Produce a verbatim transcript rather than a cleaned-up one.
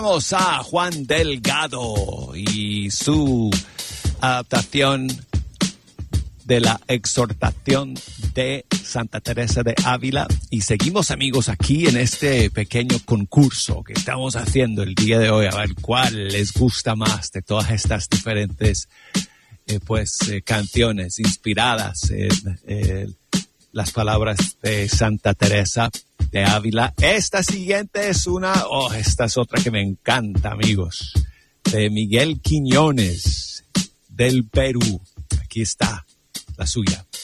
Vamos a Juan Delgado y su adaptación de la exhortación de Santa Teresa de Ávila. Y seguimos, amigos, aquí en este pequeño concurso que estamos haciendo el día de hoy, a ver cuál les gusta más de todas estas diferentes eh, pues eh, canciones inspiradas en eh, las palabras de Santa Teresa de Ávila. Esta siguiente es una, oh, esta es otra que me encanta, amigos, de Miguel Quiñones, del Perú. Aquí está la suya.